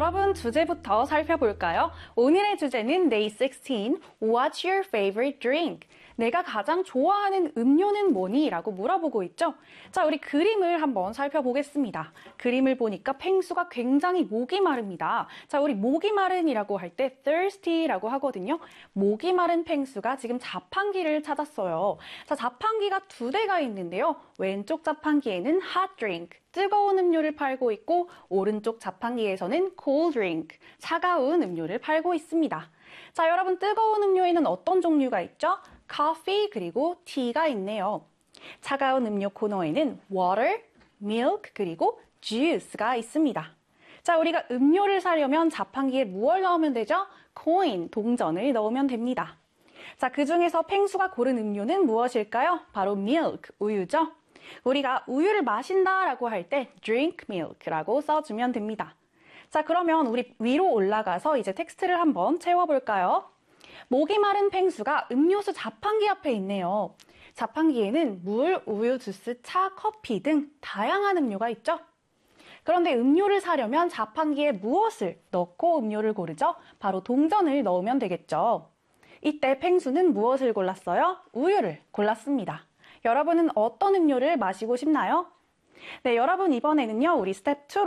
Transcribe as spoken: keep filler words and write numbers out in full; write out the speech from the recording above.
여러분 주제부터 살펴볼까요? 오늘의 주제는 Day 십육, What's your favorite drink? 내가 가장 좋아하는 음료는 뭐니? 라고 물어보고 있죠? 자, 우리 그림을 한번 살펴보겠습니다. 그림을 보니까 펭수가 굉장히 목이 마릅니다. 자, 우리 목이 마른이라고 할 때 thirsty라고 하거든요. 목이 마른 펭수가 지금 자판기를 찾았어요. 자, 자판기가 두 대가 있는데요. 왼쪽 자판기에는 hot drink, 뜨거운 음료를 팔고 있고 오른쪽 자판기에서는 cold drink, 차가운 음료를 팔고 있습니다. 자, 여러분 뜨거운 음료에는 어떤 종류가 있죠? 커피 그리고 티가 있네요. 차가운 음료 코너에는 water, milk 그리고 juice가 있습니다. 자, 우리가 음료를 사려면 자판기에 무엇을 넣으면 되죠? coin, 동전을 넣으면 됩니다. 자, 그 중에서 펭수가 고른 음료는 무엇일까요? 바로 milk, 우유죠. 우리가 우유를 마신다라고 할 때 drink milk라고 써주면 됩니다. 자, 그러면 우리 위로 올라가서 이제 텍스트를 한번 채워볼까요? 목이 마른 펭수가 음료수 자판기 앞에 있네요. 자판기에는 물, 우유, 주스, 차, 커피 등 다양한 음료가 있죠. 그런데 음료를 사려면 자판기에 무엇을 넣고 음료를 고르죠? 바로 동전을 넣으면 되겠죠. 이때 펭수는 무엇을 골랐어요? 우유를 골랐습니다. 여러분은 어떤 음료를 마시고 싶나요? 네, 여러분 이번에는요, 우리 스텝 이로